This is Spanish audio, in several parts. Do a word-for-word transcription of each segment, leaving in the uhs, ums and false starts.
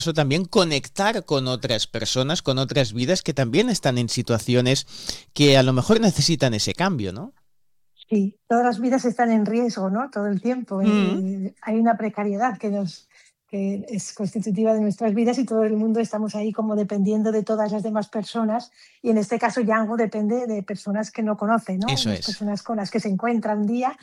Eso también conectar con otras personas, con otras vidas que también están en situaciones que a lo mejor necesitan ese cambio, ¿no? Sí, todas las vidas están en riesgo, ¿no? Todo el tiempo. Mm, Eh, hay una precariedad que nos que es constitutiva de nuestras vidas y todo el mundo estamos ahí como dependiendo de todas las demás personas. Y en este caso, Django depende de personas que no conoce, ¿no? eso Unas es. personas con las que se encuentra un día,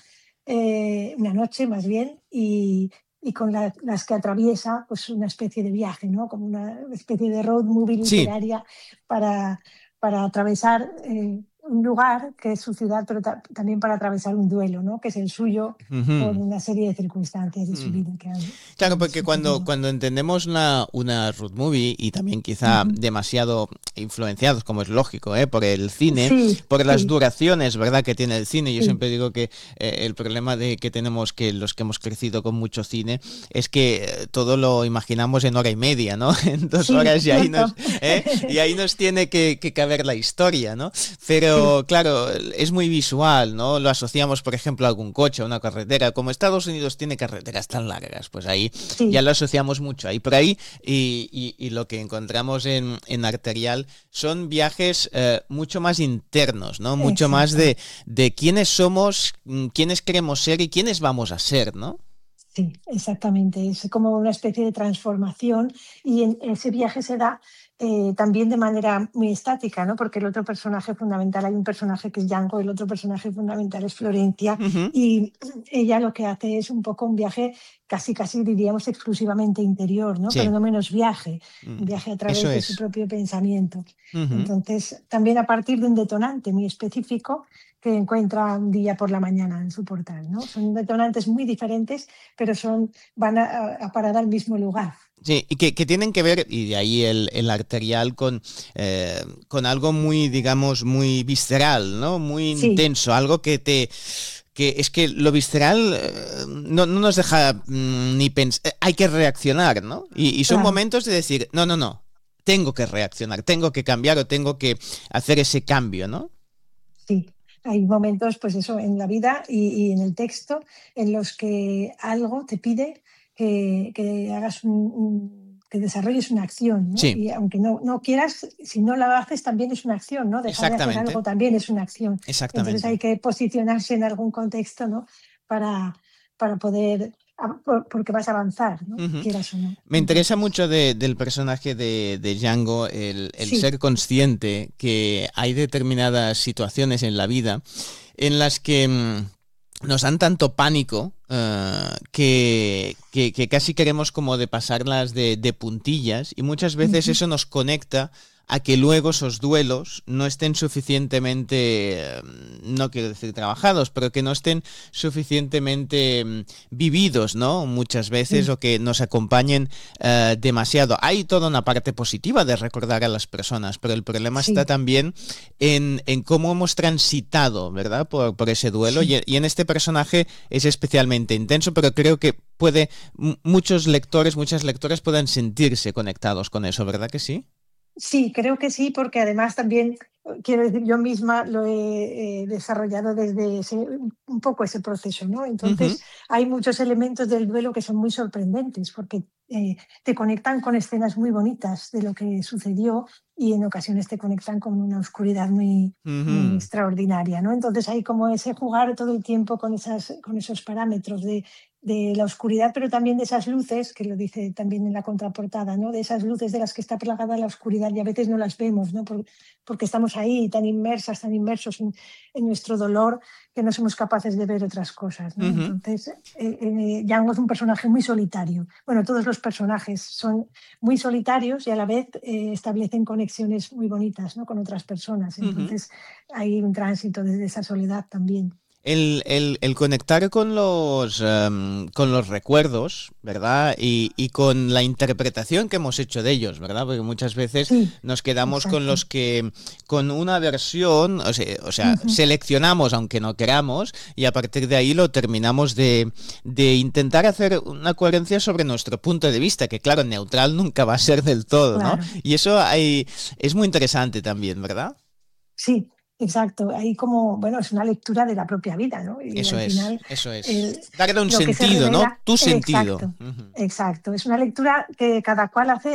eh, una noche más bien, y, y con la- las que atraviesa pues una especie de viaje, ¿no? Como una especie de road movie Sí. literaria para, para atravesar eh, un lugar que es su ciudad, pero ta- también para atravesar un duelo, ¿no? Que es el suyo por Ujú. una serie de circunstancias de su Ujú. vida que han, que Claro, han porque cuando, sucedido. cuando entendemos una, una road movie y también quizá Ujú. demasiado influenciados, como es lógico, ¿eh? Por el cine, Sí, por las sí, duraciones, ¿verdad? Que tiene el cine. Yo sí, siempre digo que eh, el problema de que tenemos que los que hemos crecido con mucho cine es que eh, todo lo imaginamos en hora y media, ¿no? En dos sí, horas y ahí nos, cierto. ¿eh? Y ahí nos tiene que, que caber la historia, ¿no? Sí, Pero claro, es muy visual, ¿no? Lo asociamos, por ejemplo, a algún coche, a una carretera. Como Estados Unidos tiene carreteras tan largas, pues ahí ya sí, lo asociamos mucho ahí por ahí y, y- y lo que encontramos en, en Arterial son viajes eh, mucho más internos, ¿no? Mucho más exacto. de, de quiénes somos, mm, quiénes queremos ser y quiénes vamos a ser, ¿no? Sí, exactamente. Es como una especie de transformación y en ese viaje se da eh, también de manera muy estática, ¿no? Porque el otro personaje fundamental, hay un personaje que es Django, el otro personaje fundamental es Florencia Ujú. y ella lo que hace es un poco un viaje casi, casi diríamos exclusivamente interior, ¿no? Pero Sí, no menos viaje, un mm, viaje a eso través de su es. propio pensamiento. Ujú. Entonces, también a partir de un detonante muy específico que encuentra un día por la mañana en su portal, ¿no? Son detonantes muy diferentes pero son, van a, a parar al mismo lugar. Sí, y que, que tienen que ver, y de ahí el, el arterial, con, eh, con algo muy, digamos, muy visceral, ¿no? Muy Sí, intenso, algo que te... que es que lo visceral eh, no, no nos deja mm, ni pensar, hay que reaccionar, ¿no? Y, y son claro, momentos de decir, no, no, no, tengo que reaccionar, tengo que cambiar o tengo que hacer ese cambio, ¿no? sí. Hay momentos, pues eso, en la vida y, y en el texto en los que algo te pide que, que hagas un, un- que desarrolles una acción, ¿no? Sí, Y aunque no, no quieras, si no la haces también es una acción, ¿no? Dejar de hacer exactamente, algo también es una acción. Entonces hay exactamente. que posicionarse en algún contexto, ¿no? Para, para poder, a- por- porque vas a avanzar, ¿no? Ujú. Quieras o no. Me interesa Entonces, mucho de- del personaje de, de Django el, el sí. ser consciente que hay determinadas situaciones en la vida en las que mm, nos dan tanto pánico eh, que, que- que casi queremos como de pasarlas de, de puntillas y muchas veces Ujú. eso nos conecta a que luego esos duelos no estén suficientemente, eh, no quiero decir trabajados, pero que no estén suficientemente mm, vividos, ¿no? Muchas veces Sí, o que nos acompañen eh, demasiado. Hay toda una parte positiva de recordar a las personas, pero el problema está sí, también en, en cómo hemos transitado, ¿verdad? Por, por ese duelo. sí. Y, y en este personaje es especialmente intenso, pero creo que puede, m- muchos lectores, muchas lectoras puedan sentirse conectados con eso, ¿verdad que sí? Sí, creo que sí, porque además también, eh, quiero decir, yo misma lo he eh, desarrollado desde ese, un poco ese proceso, ¿no? Ujú. Entonces, hay muchos elementos del duelo que son muy sorprendentes, porque eh, te conectan con escenas muy bonitas de lo que sucedió y en ocasiones te conectan con una oscuridad muy, muy Ujú. extraordinaria, ¿no? Entonces, hay como ese jugar todo el tiempo con, esas, con esos parámetros de de la oscuridad, pero también de esas luces, que lo dice también en la contraportada, ¿no? De esas luces de las que está plagada la oscuridad y a veces no las vemos, ¿no? Por- porque estamos ahí tan inmersas, tan inmersos en, en nuestro dolor que no somos capaces de ver otras cosas, ¿no? Ujú. Entonces, eh, eh, Django es un personaje muy solitario. Bueno, todos los personajes son muy solitarios y a la vez eh, establecen conexiones muy bonitas, ¿no? Con otras personas. Ujú. Entonces, hay un tránsito desde esa soledad también. El, el- el conectar con los, em, con los recuerdos, ¿verdad? Y, y con la interpretación que hemos hecho de ellos, ¿verdad? Porque muchas veces Sí, nos quedamos con exacto. los que, con una versión, o sea, o sea, Ujú. seleccionamos aunque no queramos y a partir de ahí lo terminamos de, de intentar hacer una coherencia sobre nuestro punto de vista, que claro, neutral nunca va a ser del todo, ¿no? Claro. Y eso hay, es muy interesante también, ¿verdad? Sí, exacto. Ahí como, bueno, es una lectura de la propia vida, ¿no? Y Eso al es, final, eso es. el- Darle un lo que se sentido, ¿no? revela, Tu sentido. exacto, Ujú. exacto. Es una lectura que cada cual hace